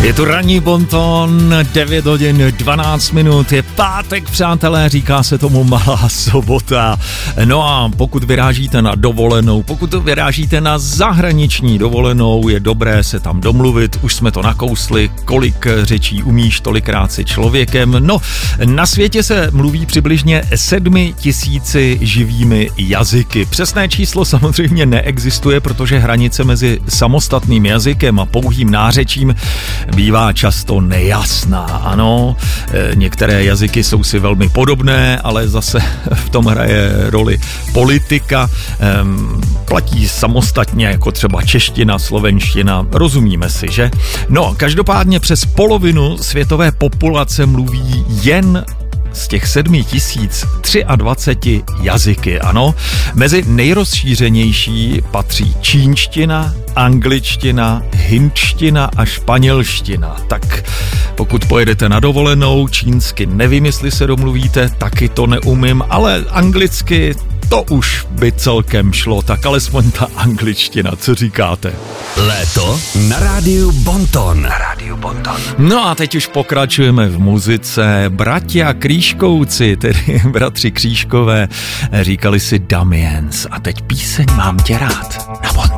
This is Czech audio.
Je tu ranní bonton, 9 hodin 12 minut, je pátek, přátelé, říká se tomu malá sobota. No a pokud vyrážíte na dovolenou, pokud vyrážíte na zahraniční dovolenou, je dobré se tam domluvit, už jsme to nakousli, kolik řečí umíš, tolikrát si člověkem. No, na světě se mluví přibližně 7 000 živými jazyky. Přesné číslo samozřejmě neexistuje, protože hranice mezi samostatným jazykem a pouhým nářečím bývá často nejasná, ano. Některé jazyky jsou si velmi podobné, ale zase v tom hraje roli politika. Platí samostatně, jako třeba čeština, slovenština, rozumíme si, že? No, každopádně přes polovinu světové populace mluví jen z těch 7 023 jazyky, ano. Mezi nejrozšířenější patří čínština, angličtina, hindština a španělština. Tak pokud pojedete na dovolenou, čínsky nevím, jestli se domluvíte, taky to neumím, ale anglicky to už by celkem šlo, tak alespoň ta angličtina, co říkáte? Léto na rádiu Bonton. No a teď už pokračujeme v muzice. Bratia Křížkovci, tedy bratři Křížkové, říkali si Damiens. A teď píseň Mám tě rád na Bonton.